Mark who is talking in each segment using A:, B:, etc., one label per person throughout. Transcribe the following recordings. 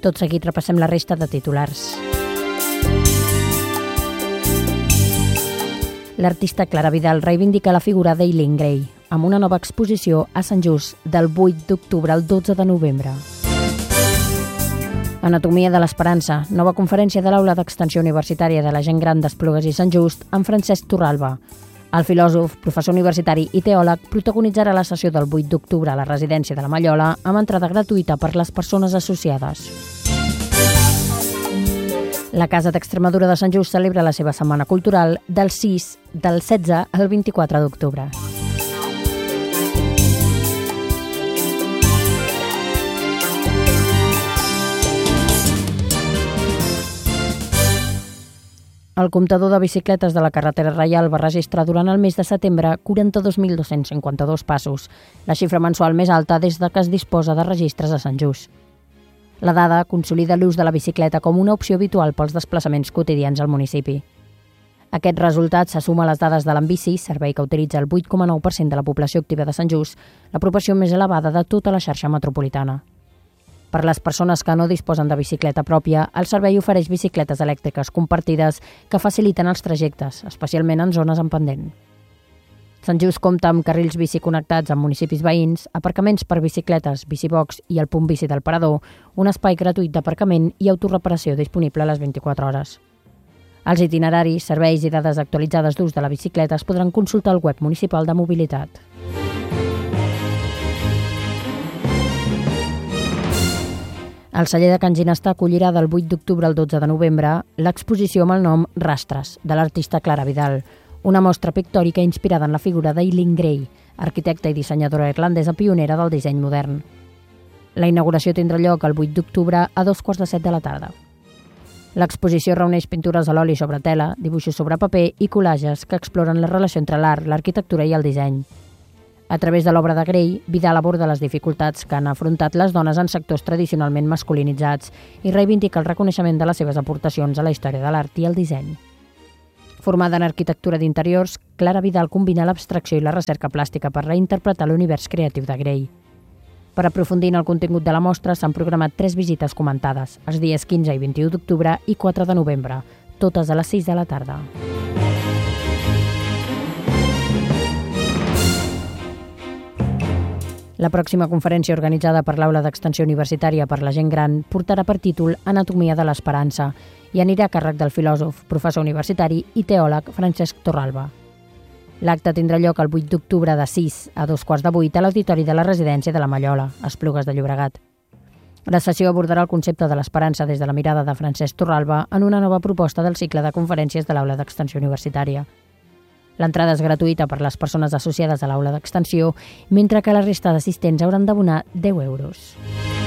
A: Tot seguit repassem la resta de titulars. L'artista Clara Vidal reivindica la figura d'Eileen Gray amb una nova exposició a Sant Just del 8 d'octubre al 12 de novembre. Anatomia de l'Esperança, nova conferència de l'Aula d'Extensió Universitària de la Gent Gran d'Esplugues i Sant Just amb Francesc Torralba. El filòsof, professor universitari i teòleg protagonitzarà la sessió del 8 d'octubre a la residència de la Mallola amb entrada gratuïta per les persones associades. La Casa d'Extremadura de Sant Just celebra la seva setmana cultural del 16 al 24 d'octubre. El comptador de bicicletes de la carretera Reial va registrar durant el mes de setembre 42.252 passos, la xifra mensual més alta des que es disposa de registres a Sant Just. La dada consolida l'ús de la bicicleta com una opció habitual pels desplaçaments quotidians al municipi. Aquest resultat se suma a les dades de l'Enbici, servei que utilitza el 8,9% de la població activa de Sant Just, la proporció més elevada de tota la xarxa metropolitana. Per les persones que no disposen de bicicleta pròpia, el servei ofereix bicicletes elèctriques compartides que faciliten els trajectes, especialment en zones en pendent. Sant Just compta amb carrils bici connectats amb municipis veïns, aparcaments per bicicletes, bicibox i el punt bici del Parador, un espai gratuït d'aparcament i autoreparació disponible a les 24 hores. Els itineraris, serveis i dades actualitzades d'ús de la bicicleta es podran consultar al web municipal de mobilitat. El celler de Can Ginestà acollirà del 8 d'octubre al 12 de novembre l'exposició amb el nom Rastres, de l'artista Clara Vidal, una mostra pictòrica inspirada en la figura d'Eileen Gray, arquitecta i dissenyadora irlandesa pionera del disseny modern. La inauguració tindrà lloc el 8 d'octubre a 2:15 de la tarda. L'exposició reuneix pintures a l'oli sobre tela, dibuixos sobre paper i collages que exploren la relació entre l'art, l'arquitectura i el disseny. A través de l'obra de Gray, Vidal aborda les dificultats que han afrontat les dones en sectors tradicionalment masculinitzats i reivindica el reconeixement de les seves aportacions a la història de l'art i el disseny. Formada en arquitectura d'interiors, Clara Vidal combina l'abstracció i la recerca plàstica per reinterpretar l'univers creatiu de Gray. Per aprofundir en el contingut de la mostra s'han programat 3 visites comentades, els dies 15 i 21 d'octubre i 4 de novembre, totes a les 6 de la tarda. La pròxima conferència organitzada per l'Aula d'Extensió Universitària per la Gent Gran portarà per títol Anatomia de l'Esperança i anirà a càrrec del filòsof, professor universitari i teòleg Francesc Torralba. L'acte tindrà lloc el 8 d'octubre de 6 a 7:15 a l'auditori de la residència de la Mallola, a Esplugues de Llobregat. La sessió abordarà el concepte de l'esperança des de la mirada de Francesc Torralba en una nova proposta del cicle de conferències de l'Aula d'Extensió Universitària. L'entrada és gratuïta per les persones associades a l'Aula d'Extensió, mentre que la resta d'assistents hauran d'abonar 10 euros.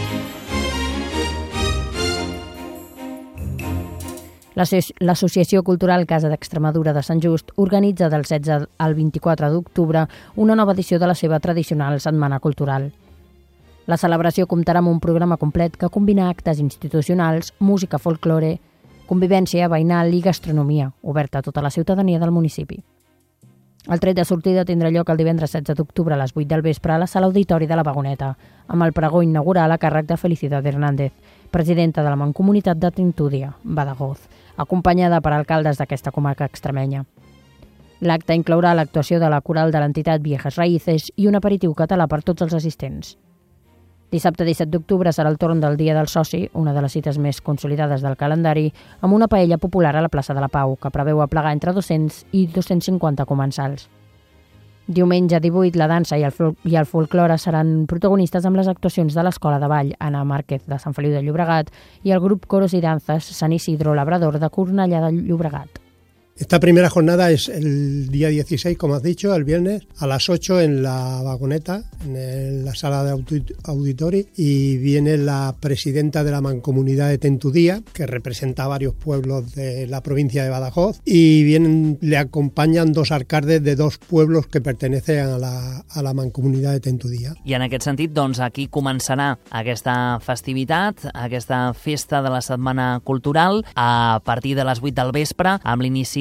A: L'Associació Cultural Casa d'Extremadura de Sant Just organitza del 16 al 24 d'octubre una nova edició de la seva tradicional Setmana Cultural. La celebració comptarà amb un programa complet que combina actes institucionals, música folklore, convivència veïnal i gastronomia, oberta a tota la ciutadania del municipi. El tret de sortida tindrà lloc el divendres 16 d'octubre a les 8 del vespre a la sala auditori de la Vagoneta, amb el pregó inaugural a càrrec de Felicidad Hernández, presidenta de la Mancomunitat de Tintúdia, Badajoz, acompanyada per alcaldes d'aquesta comarca extremenya. L'acte inclourà l'actuació de la coral de l'entitat Viejas Raíces i un aperitiu català per tots els assistents. Dissabte 17 d'octubre serà el torn del Dia del Soci, una de les cites més consolidades del calendari, amb una paella popular a la plaça de la Pau, que preveu aplegar entre 200 i 250 comensals. Diumenge 18, la dansa i el folklore seran protagonistes amb les actuacions de l'Escola de Ball Ana Márquez de Sant Feliu de Llobregat i el grup Coros y Danzas San Isidro Labrador de Cornellà de Llobregat.
B: Esta primera jornada es el día 16, como has dicho, el viernes, a las 8 en la Vagoneta, en la sala de auditorio, y viene la presidenta de la Mancomunidad de Tentudía, que representa a varios pueblos de la provincia de Badajoz, y le acompañan 2 alcaldes de 2 pueblos que pertenecen a la Mancomunidad de Tentudía.
C: I en aquest sentit, doncs, aquí començarà aquesta festivitat, aquesta festa de la Setmana Cultural, a partir de les 8 del vespre, amb l'inici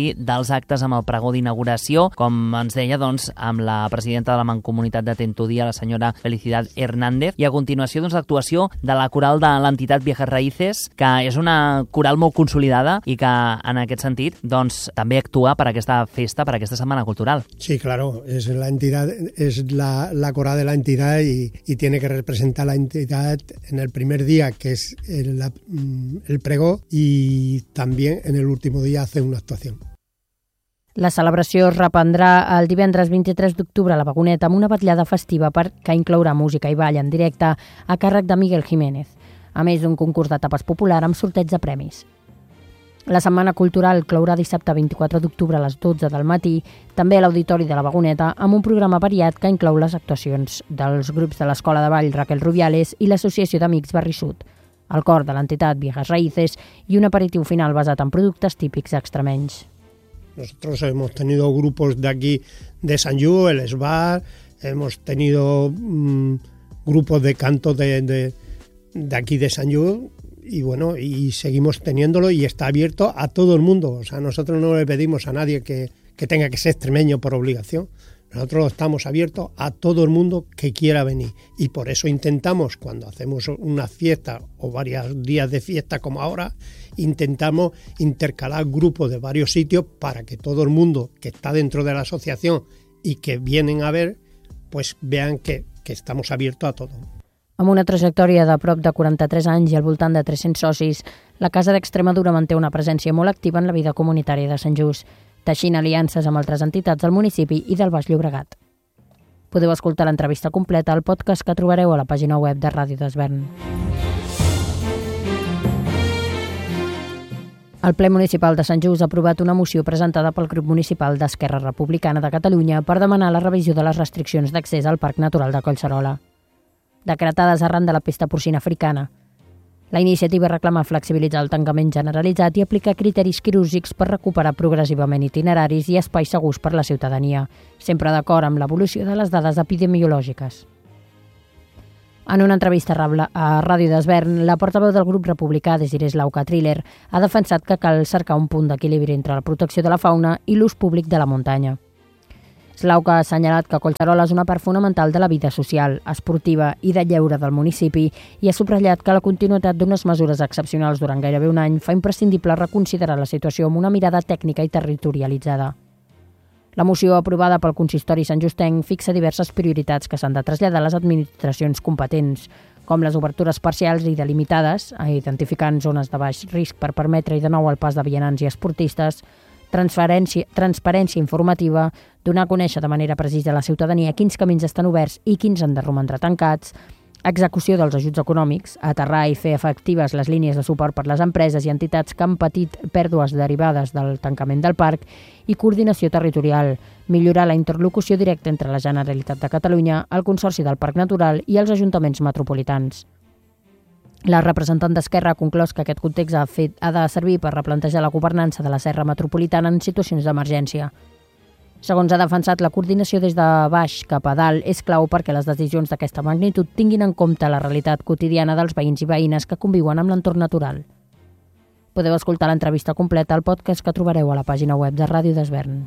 C: gaudir dels actes amb el pregó d'inauguració, com ens deia, doncs, amb la presidenta de la Mancomunitat de Tentudía, la senyora Felicidad Hernández, i a continuació, doncs, l'actuació de la coral de l'entitat Viejas Raíces, que és una coral molt consolidada i que, en aquest sentit, doncs, també actua per aquesta festa, per aquesta Setmana Cultural.
B: Sí, claro, es la coral de la entidad y tiene que representar la entidad en el primer día, que es el pregó, y también en el último día hace una actuación.
A: La celebració es reprendrà el divendres 23 d'octubre a la Vagoneta amb una vetllada festiva que inclourà música i ball en directe a càrrec de Miguel Jiménez, a més d'un concurs de tapes popular amb sorteig de premis. La Setmana Cultural clourà dissabte 24 d'octubre a les 12 del matí, també a l'Auditori de la Vagoneta, amb un programa variat que inclou les actuacions dels grups de l'Escola de Ball Raquel Rubiales i l'Associació d'Amics Barri Sud, el cor de l'entitat Viejas Raíces i un aperitiu final basat en productes típics extremenys.
B: Nosotros hemos tenido grupos de aquí de Sant Just, el Esbar, hemos tenido grupos de canto de aquí de Sant Just, y bueno, y seguimos teniéndolo y está abierto a todo el mundo. O sea, nosotros no le pedimos a nadie que tenga que ser extremeño por obligación. Nosotros estamos abiertos a todo el mundo que quiera venir, y por eso intentamos, cuando hacemos una fiesta o varios días de fiesta como ahora, intentamos intercalar grupos de varios sitios para que todo el mundo que está dentro de la asociación y que vienen a ver, pues vean que estamos abiertos a todo.
A: Amb una trajectòria de prop de 43 anys i al voltant de 300 socis, la Casa d'Extremadura manté una presència molt activa en la vida comunitària de Sant Just, teixint aliances amb altres entitats del municipi i del Baix Llobregat. Podeu escoltar l'entrevista completa al podcast que trobareu a la pàgina web de Ràdio d'Esvern. El ple municipal de Sant Just ha aprovat una moció presentada pel grup municipal d'Esquerra Republicana de Catalunya per demanar la revisió de les restriccions d'accés al Parc Natural de Collserola, decretades arran de la pesta porcina africana. La iniciativa reclama flexibilitzar el tancament generalitzat i aplicar criteris quirúrgics per recuperar progressivament itineraris i espais segurs per la ciutadania, sempre d'acord amb l'evolució de les dades epidemiològiques. En una entrevista a Ràdio d'Esvern, la portaveu del grup republicà, Desiree Slaughter-Triller, ha defensat que cal cercar un punt d'equilibri entre la protecció de la fauna i l'ús públic de la muntanya. Slaughter ha assenyalat que Collserola és una part fonamental de la vida social, esportiva i de lleure del municipi i ha subratllat que la continuïtat d'unes mesures excepcionals durant gairebé un any fa imprescindible reconsiderar la situació amb una mirada tècnica i territorialitzada. La moció aprovada pel consistori santjustenc fixa diverses prioritats que s'han de traslladar a les administracions competents, com les obertures parcials i delimitades, identificant zones de baix risc per permetre de nou el pas de vianants i esportistes, transparència informativa, donar a conèixer de manera precisa a la ciutadania quins camins estan oberts i quins han de romandre tancats, execució dels ajuts econòmics, aterrar i fer efectives les línies de suport per les empreses i entitats que han patit pèrdues derivades del tancament del parc i coordinació territorial, millorar la interlocució directa entre la Generalitat de Catalunya, el Consorci del Parc Natural i els ajuntaments metropolitans. La representant d'Esquerra ha conclòs que aquest context ha de servir per replantejar la governança de la Serra Metropolitana en situacions d'emergència. Segons ha defensat, la coordinació des de baix cap a dalt és clau perquè les decisions d'aquesta magnitud tinguin en compte la realitat quotidiana dels veïns i veïnes que conviuen amb l'entorn natural. Podeu escoltar l'entrevista completa al podcast que trobareu a la pàgina web de Ràdio d'Esvern.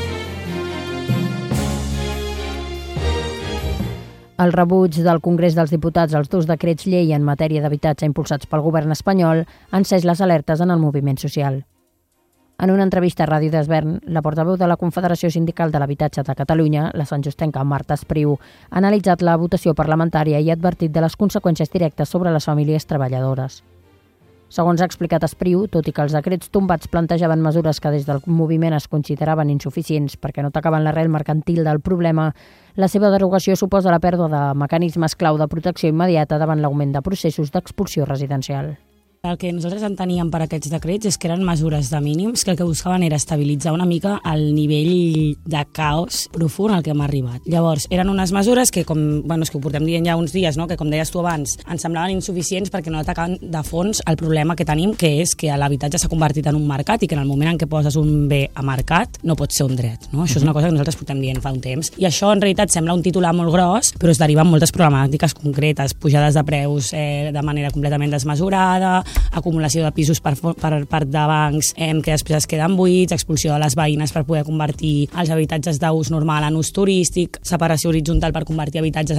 A: El rebuig del Congrés dels Diputats als 2 decrets llei en matèria d'habitatge impulsats pel govern espanyol han encès les alertes en el moviment social. En una entrevista a Ràdio d'Esvern, la portaveu de la Confederació Sindical de l'Habitatge de Catalunya, la santjustenca Marta Espriu, ha analitzat la votació parlamentària i ha advertit de les conseqüències directes sobre les famílies treballadores. Segons ha explicat Espriu, tot i que els decrets tombats plantejaven mesures que des del moviment es consideraven insuficients perquè no atacaven l'arrel mercantil del problema, la seva derogació suposa la pèrdua de mecanismes clau de protecció immediata davant l'augment de processos d'expulsió residencial.
D: El que nosaltres enteníem per aquests decrets és que eren mesures de mínims que el que buscaven era estabilitzar una mica el nivell de caos profund al que hem arribat. Llavors, eren unes mesures que, és que ho portem dient ja uns dies, no? Que com deies tu abans, ens semblaven insuficients perquè no atacaven de fons el problema que tenim, que és que l'habitatge s'ha convertit en un mercat i que en el moment en què poses un bé a mercat no pot ser un dret. No? Això és una cosa que nosaltres portem dient fa un temps. I això en realitat sembla un titular molt gros, però es deriva en moltes problemàtiques concretes, pujades de preus de manera completament desmesurada, acumulació de pisos per part de bancs que després es queden buits, expulsió de les veïnes per poder convertir els habitatges d'ús normal en ús turístic, separació horitzontal per convertir habitatges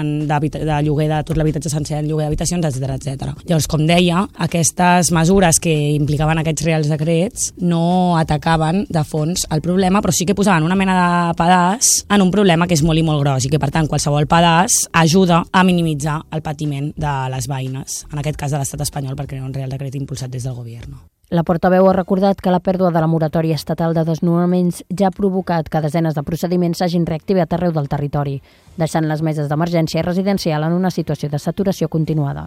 D: de lloguer de tot l'habitatge sencer en lloguer d'habitacions, etc. Llavors, com deia, aquestes mesures que implicaven aquests reals decrets no atacaven de fons el problema, però sí que posaven una mena de pedaç en un problema que és molt i molt gros i que, per tant, qualsevol pedaç ajuda a minimitzar el patiment de les veïnes, en aquest cas de l'estat espanyol, perquè era un real decret impulsat des del govern.
A: La portaveu ha recordat que la pèrdua de la moratòria estatal de desnonaments ja ha provocat que desenes de procediments s'hagin reactivat arreu del territori, deixant les meses d'emergència residencial en una situació de saturació continuada.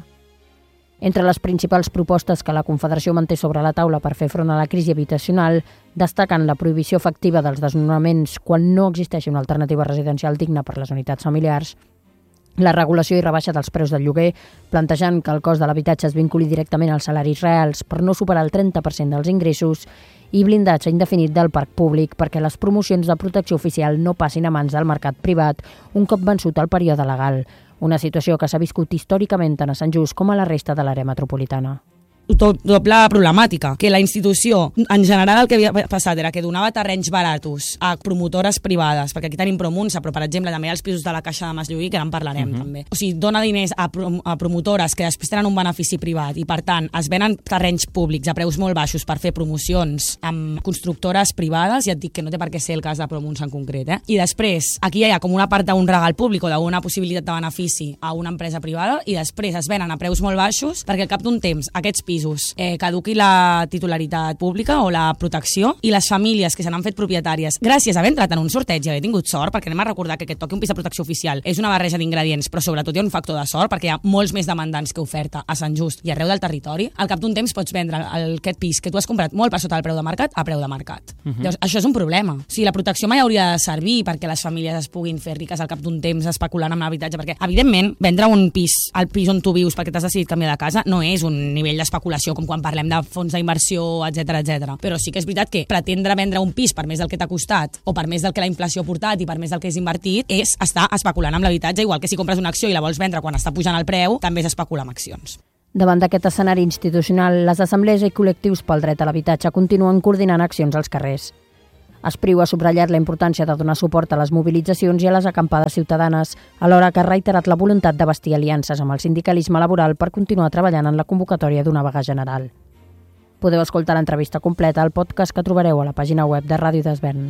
A: Entre les principals propostes que la Confederació manté sobre la taula per fer front a la crisi habitacional, destaquen la prohibició efectiva dels desnonaments quan no existeixi una alternativa residencial digna per les unitats familiars, la regulació i rebaixa dels preus del lloguer, plantejant que el cost de l'habitatge es vinculi directament als salaris reals per no superar el 30% dels ingressos, i blindatge indefinit del parc públic perquè les promocions de protecció oficial no passin a mans del mercat privat un cop vençut el període legal, una situació que s'ha viscut històricament tant a Sant Just com a la resta de l'àrea metropolitana.
D: Doble problemàtica, que la institució, en general el que havia passat era que donava terrenys baratos a promotores privades, perquè aquí tenim Promunsa, però per exemple també els pisos de la Caixa de Masllubí, que ara en parlarem també. O sigui, dona diners a promotores que després tenen un benefici privat i per tant es venen terrenys públics a preus molt baixos per fer promocions amb constructores privades, i et dic que no té per què ser el cas de Promunsa en concret, I després, aquí hi ha com una part d'un regal públic o d'una possibilitat de benefici a una empresa privada i després es venen a preus molt baixos perquè al cap d'un temps aquests pisos caduqui la titularitat pública o la protecció i les famílies que se n'han fet propietàries gràcies a haver entrat en un sorteig i haver tingut sort, perquè anem a recordar que toqui un pis de protecció oficial és una barreja d'ingredients, però sobretot hi ha un factor de sort perquè hi ha molts més demandants que oferta a Sant Just i arreu del territori. Al cap d'un temps pots vendre aquest pis que tu has comprat molt per sota del preu de mercat a preu de mercat. Llavors, això és un problema. O sigui, la protecció mai hauria de servir perquè les famílies es puguin fer riques al cap d'un temps especulant amb l'habitatge, perquè evidentment vendre un pis al pis on tu vius perquè t'has decidit canviar de casa no és un nivell d'especulació com quan parlem de fons d'inversió, etc. Però sí que és veritat que pretendre vendre un pis per més del que t'ha costat o per més del que la inflació ha portat i per més del que és invertit és estar especulant amb l'habitatge, igual que si compres una acció i la vols vendre quan està pujant el preu, també és especular amb accions.
A: Davant d'aquest escenari institucional, les assemblees i col·lectius pel dret a l'habitatge continuen coordinant accions als carrers. Espriu ha subratllat la importància de donar suport a les mobilitzacions i a les acampades ciutadanes, alhora que ha reiterat la voluntat de bastir aliances amb el sindicalisme laboral per continuar treballant en la convocatòria d'una vaga general. Podeu escoltar l'entrevista completa al podcast que trobareu a la pàgina web de Ràdio d'Esvern.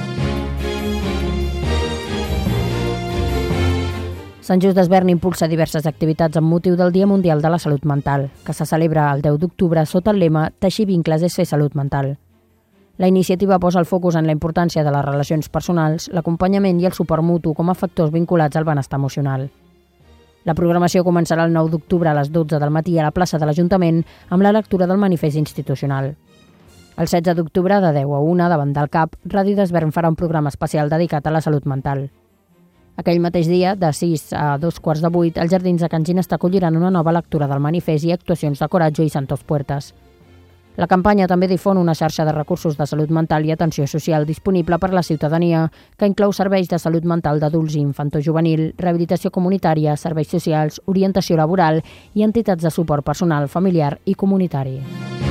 A: Sant Just d'Esvern impulsa diverses activitats amb motiu del Dia Mundial de la Salut Mental, que se celebra el 10 d'octubre sota el lema «Teixir vincles és fer salut mental». La iniciativa posa el focus en la importància de les relacions personals, l'acompanyament i el suport mutu com a factors vinculats al benestar emocional. La programació començarà el 9 d'octubre a les 12 del matí a la plaça de l'Ajuntament amb la lectura del manifest institucional. El 16 d'octubre, de 10 a 1, davant del CAP, Ràdio d'Esvern farà un programa especial dedicat a la salut mental. Aquell mateix dia, de 6 a 2:45, els Jardins de Can Ginestà acolliran una nova lectura del manifest i actuacions de Coratge i Santos Puertas. La campanya també difon una xarxa de recursos de salut mental i atenció social disponible per a la ciutadania, que inclou serveis de salut mental d'adults i infantojuvenil, rehabilitació comunitària, serveis socials, orientació laboral i entitats de suport personal, familiar i comunitari.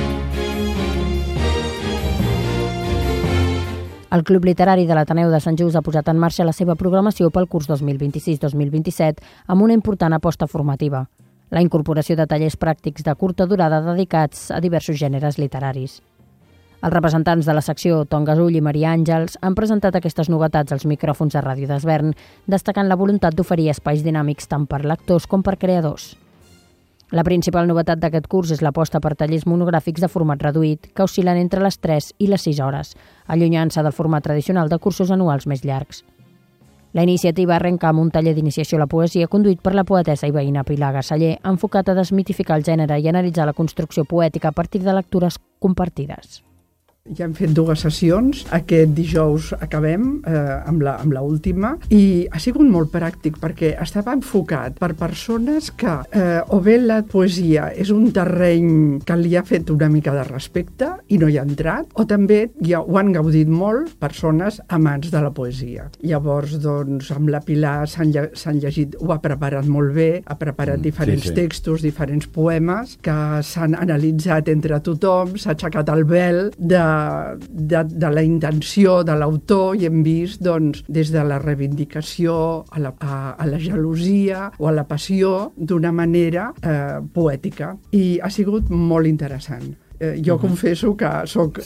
A: El Club Literari de l'Ateneu de Sant Just ha posat en marxa la seva programació pel curs 2026-2027 amb una important aposta formativa: la incorporació de tallers pràctics de curta durada dedicats a diversos gèneres literaris. Els representants de la secció Ton Gasull i Maria Àngels han presentat aquestes novetats als micròfons de Ràdio d'Esvern, destacant la voluntat d'oferir espais dinàmics tant per lectors com per creadors. La principal novetat d'aquest curs és l'aposta per tallers monogràfics de format reduït, que oscil·len entre les 3 i les 6 hores, allunyant-se del format tradicional de cursos anuals més llargs. La iniciativa arrenca amb un taller d'iniciació a la poesia conduït per la poetessa i veïna Pilar Gassaller, enfocat a desmitificar el gènere i analitzar la construcció poètica a partir de lectures compartides.
E: Ja hem fet 2 sessions, aquest dijous acabem amb la última, i ha sigut molt pràctic perquè estava enfocat per persones que o bé la poesia és un terreny que li ha fet una mica de respecte i no hi ha entrat, o també ja ho han gaudit molt persones amants de la poesia. Llavors, doncs, amb la Pilar s'han llegit, ho ha preparat molt bé, ha preparat diferents textos, diferents poemes que s'han analitzat entre tothom, s'ha aixecat el vel de la intenció de l'autor i hem vist, doncs, des de la reivindicació a la gelosia o a la passió d'una manera poètica. I ha sigut molt interessant. Jo confesso que soc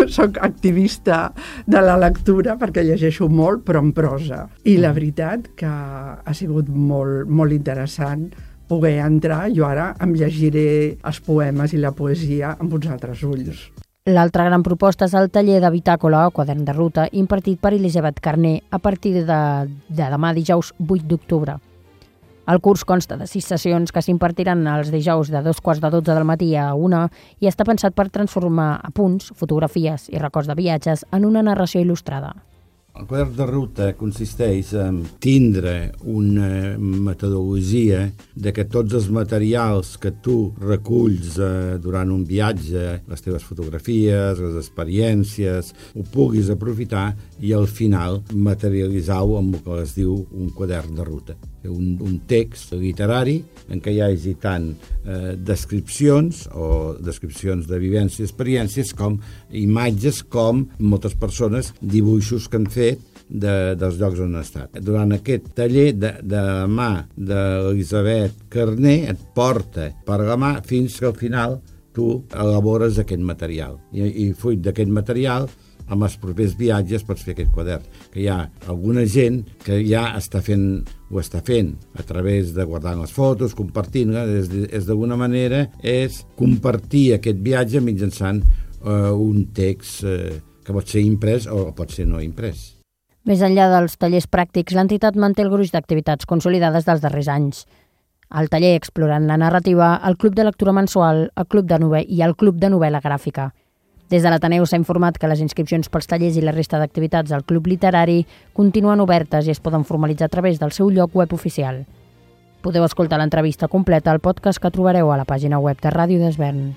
E: activista de la lectura perquè llegeixo molt, però en prosa. I la veritat que ha sigut molt, molt interessant poder entrar. Jo ara em llegiré els poemes i la poesia amb uns altres ulls.
A: L'altra gran proposta és el taller de bitàcola o quadern de ruta impartit per Elisabet Carné a partir de demà dijous 8 d'octubre. El curs consta de 6 sessions que s'impartiran els dijous de 2:15 del matí a 1 i està pensat per transformar apunts, fotografies i records de viatges en una narració il·lustrada.
F: El quadern de ruta consisteix en tindre una metodologia de que tots els materials que tu reculls durant un viatge, les teves fotografies, les experiències, ho puguis aprofitar i al final materialitzar-ho amb el que es diu un quadern de ruta. Un text literari en què hi hagi tant descripcions o descripcions de vivències i experiències com imatges, com moltes persones dibuixos que han fet dels llocs on han estat. Durant aquest taller de mà d'Elisabet Carné et porta per la mà fins que al final tu elabores aquest material. I fruit d'aquest material, amb els propers viatges pots fer aquest quadern. Que hi ha alguna gent que ja ho està fent a través de guardar les fotos, compartint-la, d'alguna manera és compartir aquest viatge mitjançant un text que pot ser imprès o pot ser no imprès.
A: Més enllà dels tallers pràctics, l'entitat manté el gruix d'activitats consolidades dels darrers anys. El taller Explorant la narrativa, el Club de Lectura Mensual, el Club de i el Club de Novel·la Gràfica. Des de l'Ateneu s'ha informat que les inscripcions pels tallers i la resta d'activitats del Club Literari continuen obertes i es poden formalitzar a través del seu lloc web oficial. Podeu escoltar l'entrevista completa al podcast que trobareu a la pàgina web de Ràdio d'Esvern.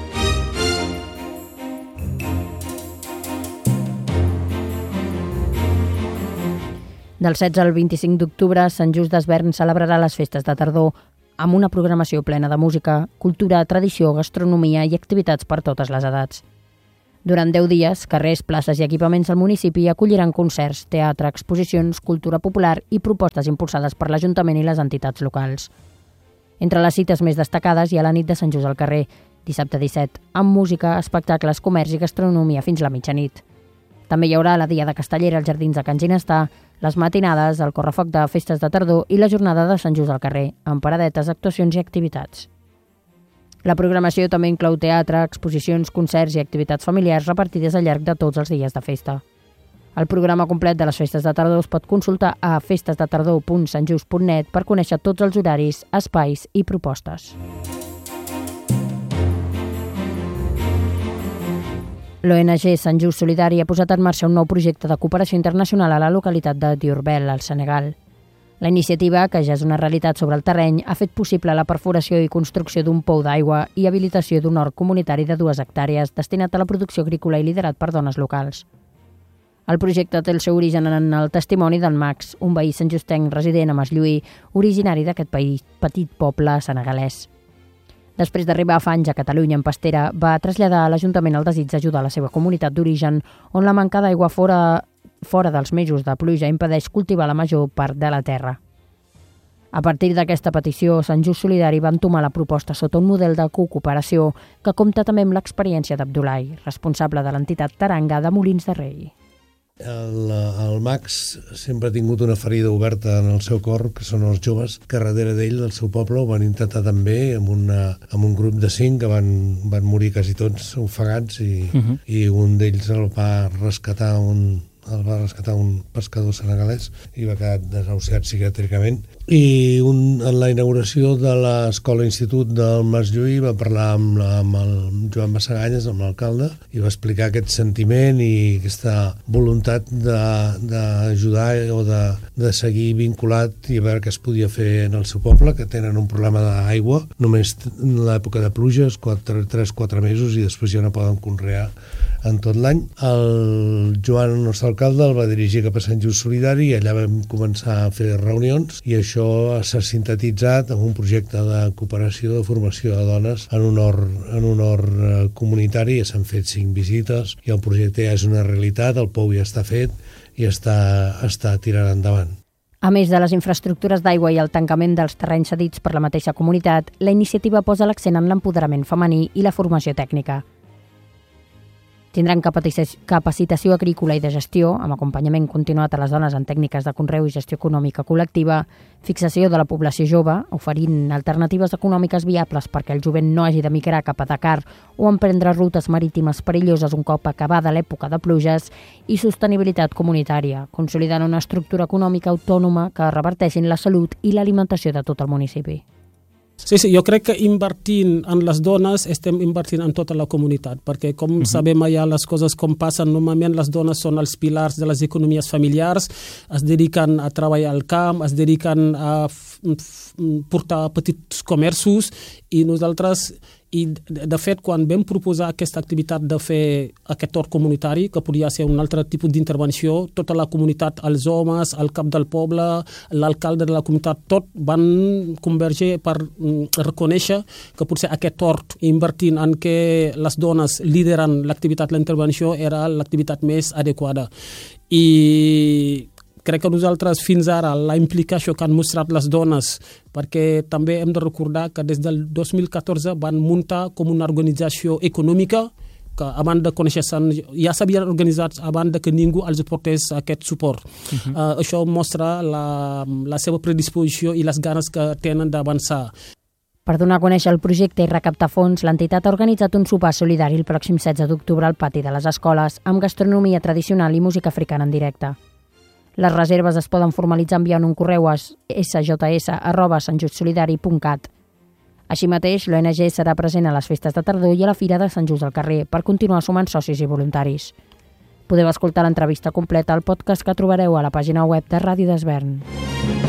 A: Del 16 al 25 d'octubre, Sant Just d'Esvern celebrarà les festes de tardor amb una programació plena de música, cultura, tradició, gastronomia i activitats per totes les edats. Durant 10 dies, carrers, places i equipaments del municipi acolliran concerts, teatre, exposicions, cultura popular i propostes impulsades per l'Ajuntament i les entitats locals. Entre les cites més destacades hi ha la nit de Sant Just al carrer, dissabte 17, amb música, espectacles, comerç i gastronomia fins la mitjanit. També hi haurà la Dia de Castellera als Jardins de Can Ginestà, les matinades, el correfoc de festes de tardor i la jornada de Sant Just al carrer, amb paradetes, actuacions i activitats. La programació també inclou teatre, exposicions, concerts i activitats familiars repartides al llarg de tots els dies de festa. El programa complet de les festes de tardor es pot consultar a festesdetardor.santjust.net per conèixer tots els horaris, espais i propostes. L'ONG Sant Just Solidari ha posat en marxa un nou projecte de cooperació internacional a la localitat de Diourbel, al Senegal. La iniciativa, que ja és una realitat sobre el terreny, ha fet possible la perforació i construcció d'un pou d'aigua i habilitació d'un hort comunitari de 2 hectàrees destinat a la producció agrícola i liderat per dones locals. El projecte té el seu origen en el testimoni d'en Max, un veí santjustenc resident a Maslluí, originari d'aquest petit poble senegalès. Després d'arribar fa anys a Catalunya en pastera, va traslladar a l'Ajuntament el desig d'ajudar la seva comunitat d'origen, on la manca d'aigua fora dels mesos de pluja impedeix cultivar la major part de la terra. A partir d'aquesta petició, Sant Just Solidari va entomar la proposta sota un model de cooperació que compta també amb l'experiència d'Abdulai, responsable de l'entitat Taranga de Molins de Rei.
G: El Max sempre ha tingut una ferida oberta en el seu cor, que són els joves que darrere d'ell, del seu poble, ho van intentar també amb un grup de 5 que van morir quasi tots ofegats i un d'ells el va rescatar un pescador senegalès i va quedar desahuciat psiquiàtricament. I en la inauguració de l'escola institut del Mas Llull va parlar amb el Joan Massaganyes, amb l'alcalde, i va explicar aquest sentiment i aquesta voluntat d'ajudar o de seguir vinculat i a veure què es podia fer en el seu poble, que tenen un problema d'aigua, només en l'època de pluges, 3-4 mesos, i després ja no poden conrear en tot l'any. El Joan, el nostre alcalde, el va dirigir cap a Sant Just Solidari i allà vam començar a fer reunions i això s'ha sintetitzat en un projecte de cooperació, de formació de dones en un hort comunitari. Ja s'han fet 5 visites i el projecte ja és una realitat, el POU ja està fet i està tirant endavant.
A: A més de les infraestructures d'aigua i el tancament dels terrenys cedits per la mateixa comunitat, la iniciativa posa l'accent en l'empoderament femení i la formació tècnica. Tindran capacitació agrícola i de gestió, amb acompanyament continuat a les dones en tècniques de conreu i gestió econòmica col·lectiva, fixació de la població jove, oferint alternatives econòmiques viables perquè el jovent no hagi de migrar cap a Dakar o emprendre rutes marítimes perilloses un cop acabada l'època de pluges, i sostenibilitat comunitària, consolidant una estructura econòmica autònoma que reverteixi en la salut i l'alimentació de tot el municipi.
H: Sí, jo crec que invertint en les dones estem invertint en tota la comunitat, perquè com sabem ja les coses com passen, normalment les dones són els pilars de les economies familiars, es dediquen a treballar al camp, es dediquen a portar petits comerços, i nosaltres, i de fet quan vam proposar aquesta activitat de fer aquest hort comunitari, que podria ser un altre tipus d'intervenció, tota la comunitat, els homes, el cap del poble, l'alcalde de la comunitat, tot van convergir per reconèixer que potser aquest hort, invertint en què les dones lideren l'activitat, la intervenció, era l'activitat més adequada. I crec que nosaltres fins ara la implicació que han mostrat les dones, perquè també hem de recordar que des del 2014 van muntar com una organització econòmica que abans de conèixer-se ja s'havien organitzat abans de que ningú els portés aquest suport. Això mostra la seva predisposició i les ganes que tenen d'avançar.
A: Per donar a conèixer el projecte i recaptar fons, l'entitat ha organitzat un sopar solidari el pròxim 16 d'octubre al pati de les escoles, amb gastronomia tradicional i música africana en directe. Les reserves es poden formalitzar enviant un correu a sjs@santjustsolidari.cat. Així mateix, l'ONG serà present a les festes de tardor i a la Fira de Sant Just al Carrer per continuar sumant socis i voluntaris. Podeu escoltar l'entrevista completa al podcast que trobareu a la pàgina web de Ràdio d'Esvern.